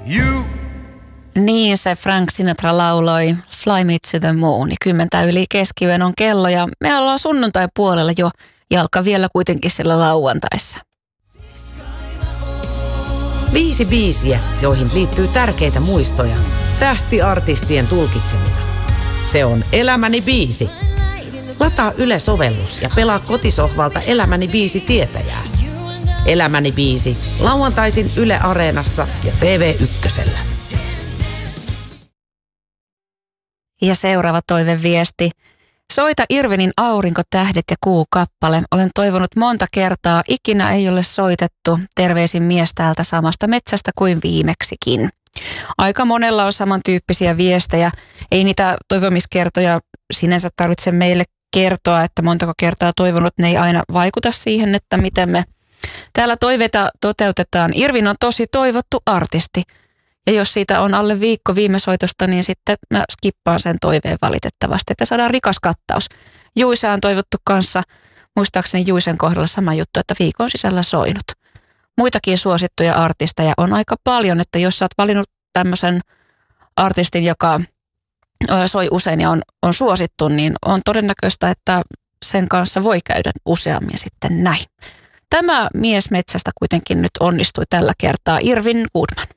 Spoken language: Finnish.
You. Niin se Frank Sinatra lauloi Fly Me to the Moon. 10 yli keskiyön on kello ja me ollaan sunnuntai-puolella jo jalka vielä kuitenkin siellä lauantaissa. 5 biisiä, joihin liittyy tärkeitä muistoja. Tähtiartistien tulkitsemina. Se on Elämäni biisi. Lataa Yle-sovellus ja pelaa kotisohvalta Elämäni biisi tietäjää. Elämäni biisi lauantaisin Yle Areenassa ja TV1:llä. Ja seuraava toiveviesti. Soita Irvinin Aurinko, tähdet ja kuu-kappale. Olen toivonut monta kertaa, ikinä ei ole soitettu. Terveisin mies täältä samasta metsästä kuin viimeksikin. Aika monella on samantyyppisiä viestejä. Ei niitä toivomiskertoja sinänsä tarvitse meille kertoa, että montako kertaa toivonut. Ne ei aina vaikuta siihen, että miten me täällä toiveita toteutetaan. Irvin on tosi toivottu artisti. Ja jos siitä on alle viikko viime soitosta, niin sitten mä skippaan sen toiveen valitettavasti, että saadaan rikas kattaus. Juisa on toivottu kanssa, muistaakseni Juisen kohdalla sama juttu, että viikon sisällä soinut. Muitakin suosittuja artisteja on aika paljon, että jos sä oot valinnut tämmöisen artistin, joka soi usein ja on suosittu, niin on todennäköistä, että sen kanssa voi käydä useammin sitten näin. Tämä mies metsästä kuitenkin nyt onnistui tällä kertaa, Irvin Goodman.